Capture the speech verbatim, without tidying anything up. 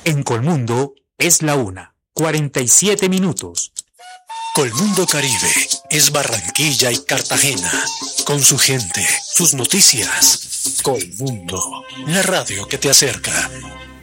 En Colmundo es la una, cuarenta y siete minutos. Colmundo Caribe es Barranquilla y Cartagena, con su gente, sus noticias. Colmundo, la radio que te acerca.